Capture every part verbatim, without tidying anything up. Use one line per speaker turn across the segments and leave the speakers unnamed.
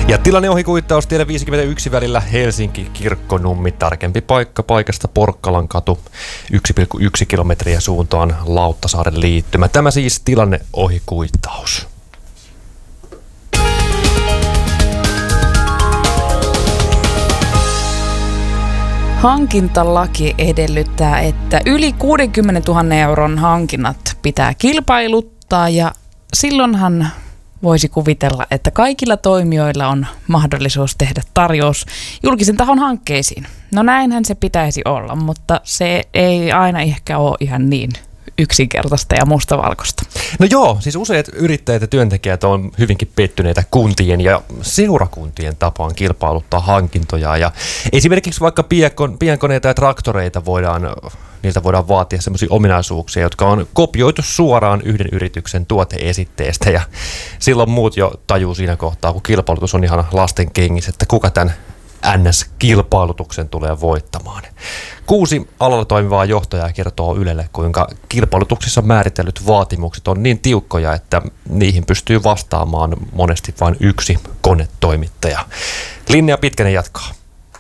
Ja tilanne ohikuittaus tielle viisikymmentäyksi välillä Helsinki-Kirkkonummi, tarkempi paikka paikasta Porkkalan katu yksi pilkku yksi kilometriä suuntaan Lauttasaaren liittymä. Tämä siis tilanne ohikuittaus.
Hankintalaki edellyttää, että yli kuudenkymmenentuhannen euron hankinnat pitää kilpailuttaa ja silloinhan voisi kuvitella, että kaikilla toimijoilla on mahdollisuus tehdä tarjous julkisen tahon hankkeisiin. No näinhän se pitäisi olla, mutta se ei aina ehkä ole ihan niin yksinkertaista ja mustavalkoista. No
joo, siis useat yrittäjät ja työntekijät on hyvinkin pettyneitä kuntien ja seurakuntien tapaan kilpailuttaa hankintoja. Ja esimerkiksi vaikka pienkon, pienkoneita ja traktoreita voidaan, niiltä voidaan vaatia sellaisia ominaisuuksia, jotka on kopioitu suoraan yhden yrityksen tuoteesitteestä. Ja silloin muut jo tajuu siinä kohtaa, kun kilpailutus on ihan lasten kengissä, että kuka tämän N S-kilpailutuksen tulee voittamaan. Kuusi alalla toimivaa johtajaa kertoo Ylelle, kuinka kilpailutuksissa määritellyt vaatimukset on niin tiukkoja, että niihin pystyy vastaamaan monesti vain yksi konetoimittaja. Linnea Pitkänen jatkaa.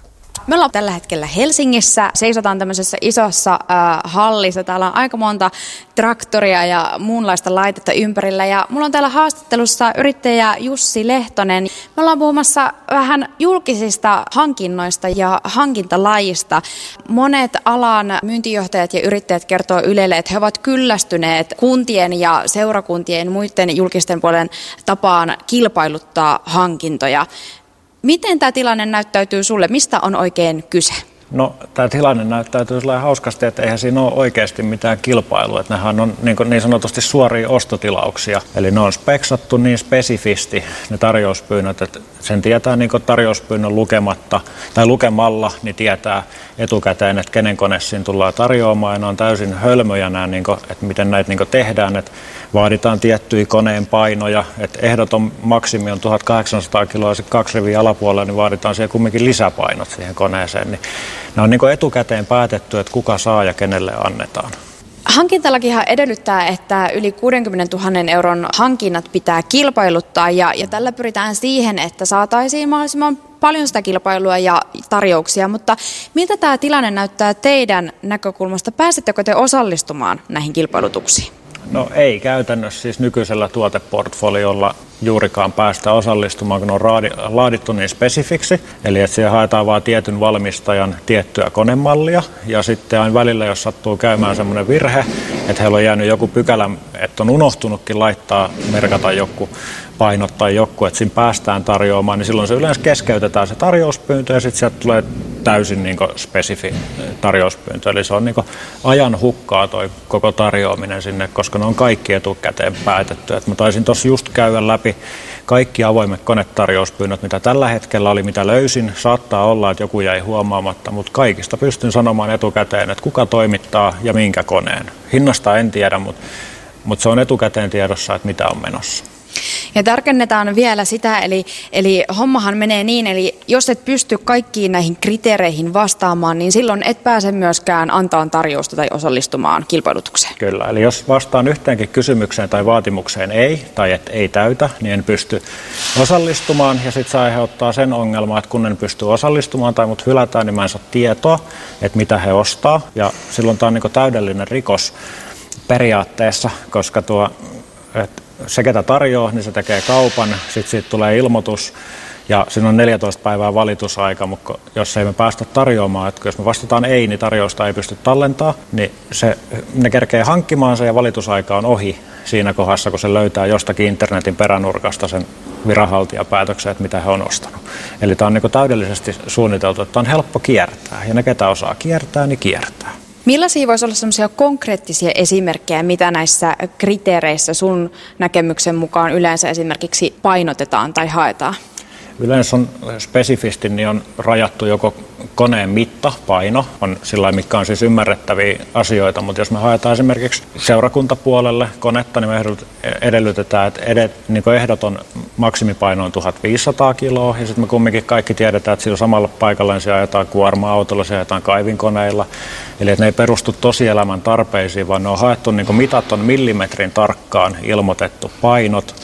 Me ollaan tällä hetkellä Helsingissä, seisotaan tämmöisessä isossa äh, hallissa. Täällä on aika monta traktoria ja muunlaista laitetta ympärillä. Ja mulla on täällä haastattelussa yrittäjä Jussi Lehtonen. Me ollaan puhumassa vähän julkisista hankinnoista ja hankintalajista. Monet alan myyntijohtajat ja yrittäjät kertoo Ylelle, että he ovat kyllästyneet kuntien ja seurakuntien muiden julkisten puolen tapaan kilpailuttaa hankintoja. Miten tämä tilanne näyttäytyy sulle? Mistä on oikein kyse?
No, tämä tilanne näyttäytyy sellainen hauskasti, että eihän siinä ole oikeasti mitään kilpailua. Että nehän on niin, niin sanotusti suoria ostotilauksia. Eli ne on speksattu niin spesifisti, ne tarjouspyynnöt, että sen tietää niin tarjouspyynnön lukematta tai lukemalla, niin tietää etukäteen, että kenen kone siinä tullaan tarjoamaan. Ja ne on täysin hölmöjä nämä, niin kuin, että miten näitä niin tehdään. Että vaaditaan tiettyjä koneen painoja, että ehdoton maksimi on tuhatkahdeksansataa kiloa ja sitten kaksi riviä alapuolella, niin vaaditaan siihen kumminkin lisäpainot siihen koneeseen. Niin ne on niin kuin etukäteen päätetty, että kuka saa ja kenelle annetaan.
Hankintalakihan edellyttää, että yli kuudenkymmenentuhannen euron hankinnat pitää kilpailuttaa ja, ja tällä pyritään siihen, että saataisiin mahdollisimman paljon sitä kilpailua ja tarjouksia, mutta miltä tämä tilanne näyttää teidän näkökulmasta? Pääsettekö te osallistumaan näihin kilpailutuksiin?
No ei käytännössä siis nykyisellä tuoteportfoliolla juurikaan päästä osallistumaan, kun on laadittu niin spesifiksi. Eli että siihen haetaan vain tietyn valmistajan tiettyä konemallia ja sitten aina välillä, jos sattuu käymään semmoinen virhe, että heillä on jäänyt joku pykälä, että on unohtunutkin laittaa, merkata joku painot tai joku, että siinä päästään tarjoamaan, niin silloin se yleensä keskeytetään se tarjouspyyntö ja sitten sieltä tulee täysin niin kuin spesifi tarjouspyyntö. Eli se on niin kuin ajan hukkaa toi koko tarjoaminen sinne, koska ne on kaikki etukäteen päätetty. Et mä taisin tuossa just käydä läpi kaikki avoimet konetarjouspyynnöt, mitä tällä hetkellä oli, mitä löysin. Saattaa olla, että joku jäi huomaamatta, mutta kaikista pystyn sanomaan etukäteen, että kuka toimittaa ja minkä koneen. Hinnasta en tiedä, mutta, mutta se on etukäteen tiedossa, että mitä on menossa.
Ja tarkennetaan vielä sitä, eli, eli hommahan menee niin, eli jos et pysty kaikkiin näihin kriteereihin vastaamaan, niin silloin et pääse myöskään antaa tarjousta tai osallistumaan kilpailutukseen.
Kyllä, eli jos vastaan yhteenkin kysymykseen tai vaatimukseen ei, tai et ei täytä, niin en pysty osallistumaan, ja sitten se aiheuttaa sen ongelman, että kun en pysty osallistumaan tai mut hylätään, niin mä en saa tietoa, että mitä he ostaa, ja silloin tämä on niinku täydellinen rikos periaatteessa, koska tuo... Et se, ketä tarjoaa, niin se tekee kaupan, sitten siitä tulee ilmoitus ja siinä on neljätoista päivää valitusaika, mutta jos ei me päästä tarjoamaan, että jos me vastataan ei, niin tarjousta ei pysty tallentaa, niin se, ne kerkee hankkimaan se ja valitusaika on ohi siinä kohdassa, kun se löytää jostakin internetin peränurkasta sen viranhaltijapäätöksen, että mitä he on ostanut. Eli tämä on niin kuin täydellisesti suunniteltu, että on helppo kiertää ja ne, ketä osaa kiertää, niin kiertää.
Millaisia voisi olla sellaisia konkreettisia esimerkkejä, mitä näissä kriteereissä sun näkemyksen mukaan yleensä esimerkiksi painotetaan tai haetaan?
Yleensä on spesifisti, niin on rajattu joko koneen mitta, paino, on sillä mikä on siis ymmärrettäviä asioita, mutta jos me haetaan esimerkiksi seurakuntapuolelle konetta, niin me edellytetään, että edet, niin ehdoton maksimipaino on tuhatviisisataa kiloa, ja sitten me kumminkin kaikki tiedetään, että sillä samalla paikalla se ajetaan kuorma-autolla, se ajetaan kaivinkoneilla, eli että ne ei perustu tosielämän tarpeisiin, vaan ne on haettu, niin mitat on millimetrin tarkkaan ilmoitettu painot,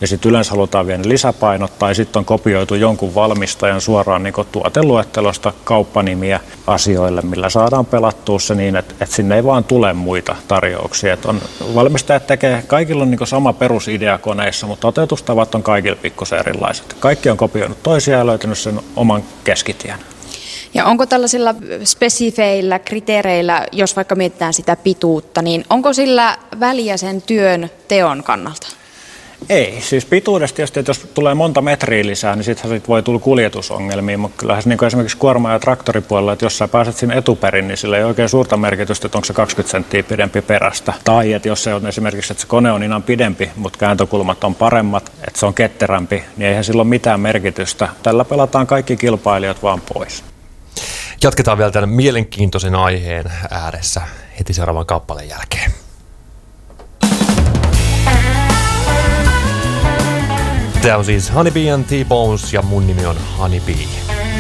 ja sitten yleensä halutaan vielä lisäpainot, tai sitten on kopioitu jonkun valmistajan suoraan niin tuoteluettelosta kauppanimiä asioille, millä saadaan pelattua se niin, että, että sinne ei vaan tule muita tarjouksia. Että on, valmistajat tekee, kaikilla on niin sama perusidea koneissa, mutta toteutustavat on kaikilla pikkusen erilaiset. Kaikki on kopioinut toisiaan ja löytänyt sen oman keskitien.
Ja onko tällaisilla spesifeillä kriteereillä, jos vaikka mietitään sitä pituutta, niin onko sillä väliä sen työn teon kannalta?
Ei, siis pituudesta tietysti, että jos tulee monta metriä lisää, niin sittenhän sit voi tulla kuljetusongelmia, mutta kyllähän niin esimerkiksi kuorma- ja traktoripuolella, että jos sä pääset sinne etuperin, niin sillä ei oikein suurta merkitystä, että onko se kaksikymmentä senttiä pidempi perästä. Tai että jos se on esimerkiksi, että se kone on ihan pidempi, mutta kääntökulmat on paremmat, että se on ketterämpi, niin eihän sillä ole mitään merkitystä. Tällä pelataan kaikki kilpailijat vaan pois.
Jatketaan vielä tämän mielenkiintoisen aiheen ääressä heti seuraavan kappaleen jälkeen. Tämä on siis Honeybee and T-Bones ja mun nimi on Honeybee.